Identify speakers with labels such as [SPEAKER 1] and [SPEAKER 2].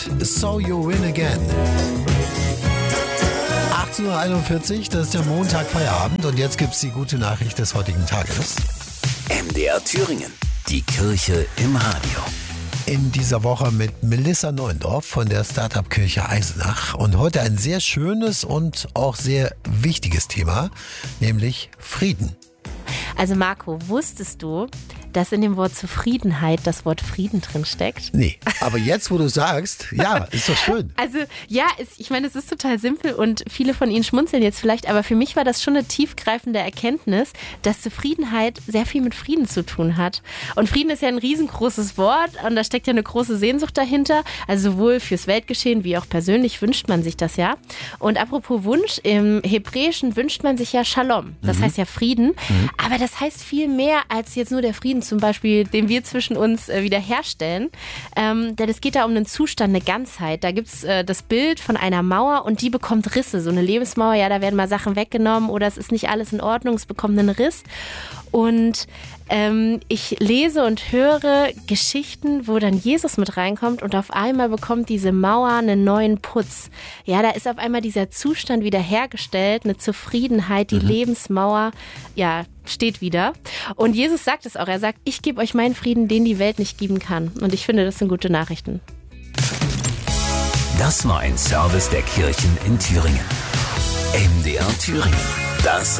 [SPEAKER 1] So You Win Again. 18.41 Uhr, das ist der Montag, Feierabend und jetzt gibt's die gute Nachricht des heutigen Tages.
[SPEAKER 2] MDR Thüringen, die Kirche im Radio.
[SPEAKER 1] In dieser Woche mit Melissa Neuendorf von der Startup-Kirche Eisenach und heute ein sehr schönes und auch sehr wichtiges Thema, nämlich Frieden.
[SPEAKER 3] Also Marco, wusstest du, dass in dem Wort Zufriedenheit das Wort Frieden drin steckt?
[SPEAKER 1] Nee, aber jetzt, wo du sagst, ja, ist doch schön.
[SPEAKER 3] Also ja, ich meine, es ist total simpel und viele von Ihnen schmunzeln jetzt vielleicht, aber für mich war das schon eine tiefgreifende Erkenntnis, dass Zufriedenheit sehr viel mit Frieden zu tun hat. Und Frieden ist ja ein riesengroßes Wort und da steckt ja eine große Sehnsucht dahinter. Also sowohl fürs Weltgeschehen wie auch persönlich wünscht man sich das ja. Und apropos Wunsch, im Hebräischen wünscht man sich ja Shalom. Das heißt ja Frieden. Aber das heißt viel mehr als jetzt nur der Frieden zum Beispiel, den wir zwischen uns wiederherstellen. Denn es geht da um einen Zustand, eine Ganzheit. Da gibt es das Bild von einer Mauer und die bekommt Risse. So eine Lebensmauer, ja, da werden mal Sachen weggenommen oder es ist nicht alles in Ordnung, es bekommt einen Riss. Und ich lese und höre Geschichten, wo dann Jesus mit reinkommt und auf einmal bekommt diese Mauer einen neuen Putz. Ja, da ist auf einmal dieser Zustand wiederhergestellt, eine Zufriedenheit, die Lebensmauer, ja, steht wieder. Und Jesus sagt es auch, er sagt, ich gebe euch meinen Frieden, den die Welt nicht geben kann. Und ich finde, das sind gute Nachrichten.
[SPEAKER 2] Das war ein Service der Kirchen in Thüringen. MDR Thüringen, das